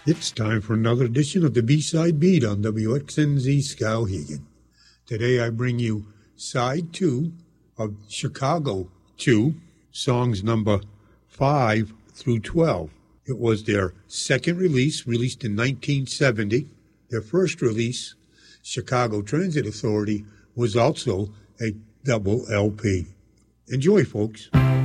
It's time for another edition of the B-Side Beat on WXNZ Skowhegan. Today I bring you Side 2 of Chicago 2, songs number 5 through 12. It was their second release, released in 1970. Their first release, Chicago Transit Authority, was also a double LP. Enjoy, folks.